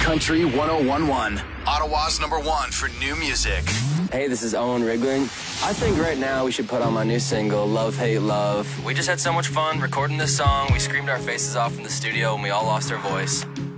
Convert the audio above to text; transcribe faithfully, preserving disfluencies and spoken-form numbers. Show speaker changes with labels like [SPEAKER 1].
[SPEAKER 1] Country one oh one point one, Ottawa's number one for new music.
[SPEAKER 2] Hey, this is Owen Riggling. I think right now we should put on my new single, Love, Hate, Love. We just had so much fun recording this song. We screamed our faces off in the studio and we all lost our voice.